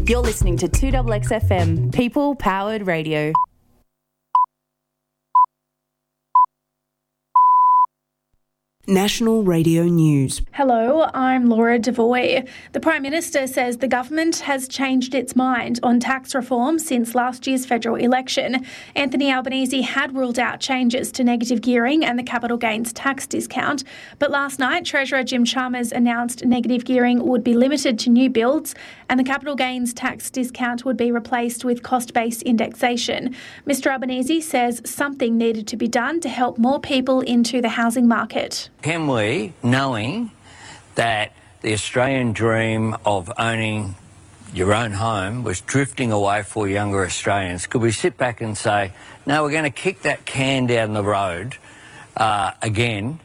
You're listening to 2XXFM, People Powered Radio. National Radio News. Hello, I'm Laura Devoy. The Prime Minister says the government has changed its mind on tax reform since last year's federal election. Anthony Albanese had ruled out changes to negative gearing and the capital gains tax discount, but last night Treasurer Jim Chalmers announced negative gearing would be limited to new builds and the capital gains tax discount would be replaced with cost-based indexation. Mr Albanese says something needed to be done to help more people into the housing market. Can we, knowing that the Australian dream of owning your own home was drifting away for younger Australians, could we sit back and say, no, we're going to kick that can down the road again?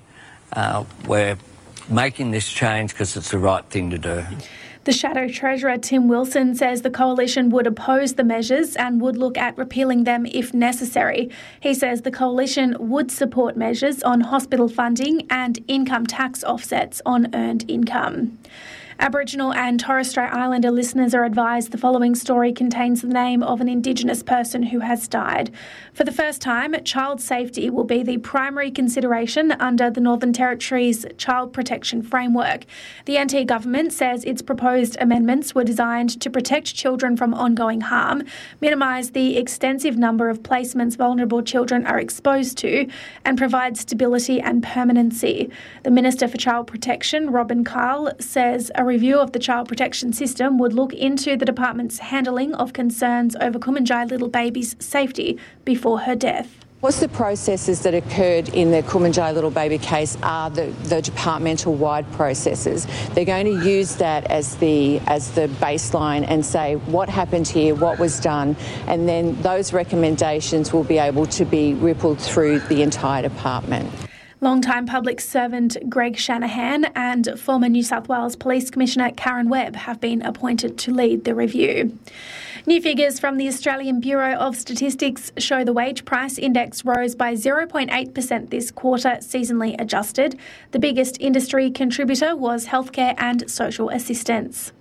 We're making this change because it's the right thing to do. The Shadow Treasurer Tim Wilson says the coalition would oppose the measures and would look at repealing them if necessary. He says the coalition would support measures on hospital funding and income tax offsets on earned income. Aboriginal and Torres Strait Islander listeners are advised the following story contains the name of an Indigenous person who has died. For the first time, child safety will be the primary consideration under the Northern Territory's Child Protection Framework. The NT government says its proposed amendments were designed to protect children from ongoing harm, minimise the extensive number of placements vulnerable children are exposed to, and provide stability and permanency. The Minister for Child Protection, Robin Carl, says a review of the child protection system would look into the department's handling of concerns over Kumanjai little baby's safety before her death. What's the processes that occurred in the Kumanjai little baby case are the departmental-wide processes. They're going to use that as the baseline and say what happened here, what was done, and then those recommendations will be able to be rippled through the entire department. Long-time public servant Greg Shanahan and former New South Wales Police Commissioner Karen Webb have been appointed to lead the review. New figures from the Australian Bureau of Statistics show the wage price index rose by 0.8% this quarter, seasonally adjusted. The biggest industry contributor was healthcare and social assistance.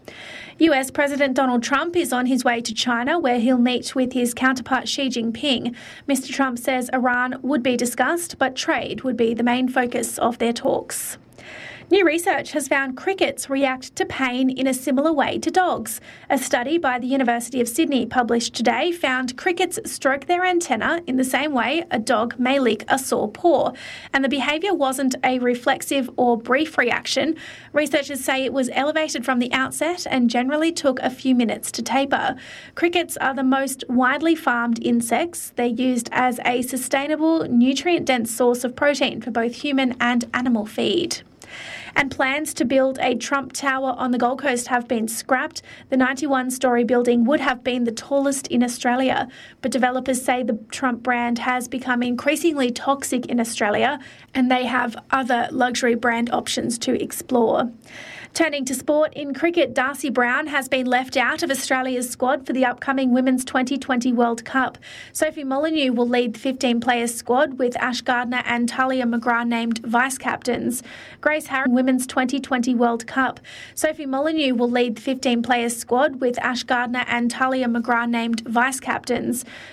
US President Donald Trump is on his way to China, where he'll meet with his counterpart Xi Jinping. Mr Trump says Iran would be discussed, but trade would be the main focus of their talks. New research has found crickets react to pain in a similar way to dogs. A study by the University of Sydney published today found crickets stroke their antenna in the same way a dog may lick a sore paw. And the behaviour wasn't a reflexive or brief reaction. Researchers say it was elevated from the outset and generally took a few minutes to taper. Crickets are the most widely farmed insects. They're used as a sustainable, nutrient-dense source of protein for both human and animal feed. And plans to build a Trump Tower on the Gold Coast have been scrapped. The 91-storey building would have been the tallest in Australia, but developers say the Trump brand has become increasingly toxic in Australia and they have other luxury brand options to explore. Turning to sport, in cricket, Darcy Brown has been left out of Australia's squad for the upcoming Women's 2020 World Cup. Sophie Molyneux will lead the 15-player squad with Ash Gardner and Talia McGrath named vice-captains. Grace Harris, Women's 2020 World Cup. Sophie Molyneux will lead the 15-player squad with Ash Gardner and Talia McGrath named vice-captains.